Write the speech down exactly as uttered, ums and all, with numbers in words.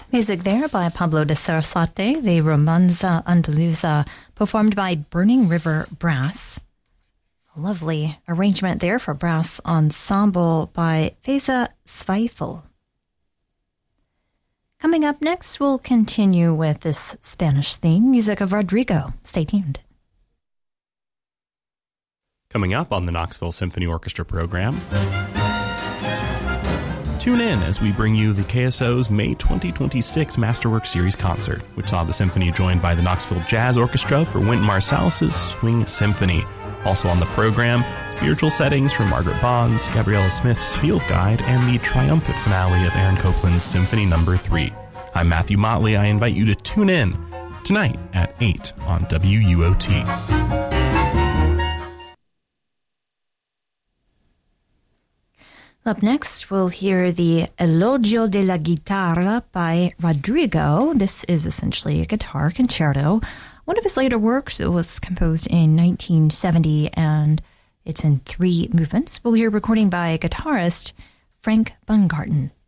Music there by Pablo de Sarasate, the Romanza Andaluza, performed by Burning River Brass. A lovely arrangement there for brass ensemble by Feza Zweifel. Coming up next, we'll continue with this Spanish theme, music of Rodrigo. Stay tuned. Coming up on the Knoxville Symphony Orchestra program, tune in as we bring you the K S O's May twenty twenty-six Masterwork Series concert, which saw the symphony joined by the Knoxville Jazz Orchestra for Wynton Marsalis's Swing Symphony. Also on the program, spiritual settings from Margaret Bond's, Gabriella Smith's Field Guide, and the triumphant finale of Aaron Copland's Symphony Number three. I'm Matthew Motley. I invite you to tune in tonight at eight on W U O T. Up next, we'll hear the Elogio de la Guitarra by Rodrigo. This is essentially a guitar concerto. One of his later works, it was composed in nineteen seventy, and it's in three movements. We'll hear recording by guitarist Frank Baumgarten.